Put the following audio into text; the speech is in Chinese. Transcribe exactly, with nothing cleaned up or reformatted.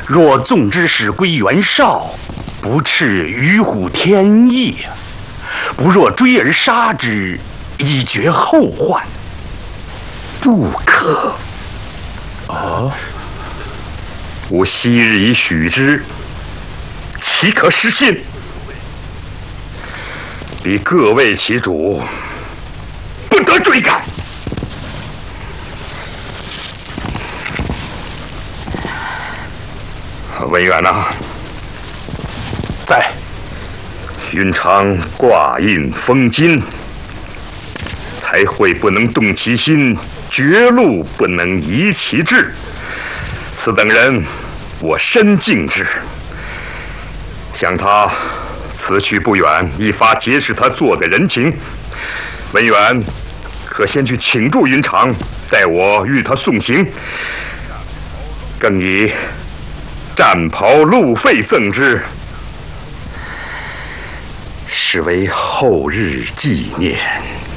若纵之使归袁绍，不啻于虎添翼；不若追而杀之，以绝后患。不可。 啊！吾昔日已许之，岂可失信？彼各为其主，不得追赶。文远呐、啊， 在。 云长挂印封金，才会不能动其心，绝路不能移其志。此等人，我深敬之。想他此去不远，一发结识他，做个人情。文远，可先去请住云长，待我与他送行。更以战袍路费赠之，视为后日纪念。